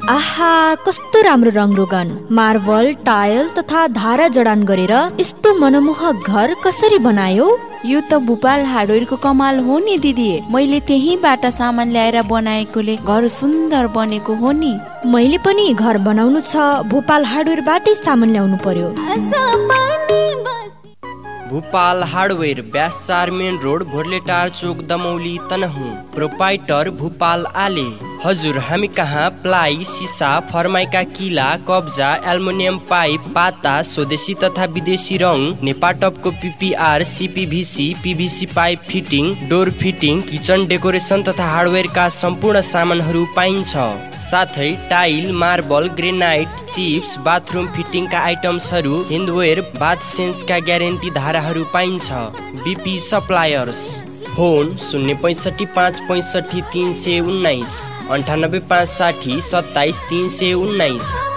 आहा, कस्तो राम्रो रङ रोगन, marble, tile तथा धारा जडान गरेर यस्तो मनमोहक घर कसरी बनायो? यो त भोपाल हार्डवेयरको कमाल हो नि दिदी। मैले त्यहीबाट सामान ल्याएर बनाएकोले घर सुन्दर बनेको हो नि। मैले पनि घर बनाउनु छ, भोपाल हार्डवेयरबाटै सामान ल्याउनु पर्यो। भोपाल हार्डवेयर, व्यास 4 मेन रोड, भोरलेटार चोक, दमौली, तनहुँ। प्रोपाइटर भोपाल आले। हजुर, हामी कहाँ प्लाई, सिसा, फर्माइका किला, कब्जा, एल्युमिनियम पाइप, पाता, स्वदेशी तथा विदेशी रङ, नेपाटपको PPR, सीपीभीसी, पीभीसी pipe fitting, door fitting, kitchen decoration तथा हार्डवेयरका सम्पूर्ण सामानहरू पाइन्छ। साथै tile, marble, granite, chips, bathroom फिटिङका आइटम्सहरू, हिन्दवेयर, बाथ सेन्सका ग्यारेन्टी धाराहरू पाइन्छ। BP suppliers. फोन 065 565 319, 98 560 27 319।